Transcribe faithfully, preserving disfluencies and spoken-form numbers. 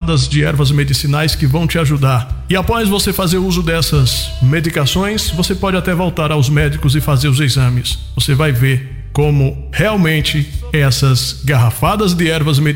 garrafadas de ervas medicinais que vão te ajudar. E após você fazer uso dessas medicações, você pode até voltar aos médicos e fazer os exames. Você vai ver como realmente essas garrafadas de ervas medicinais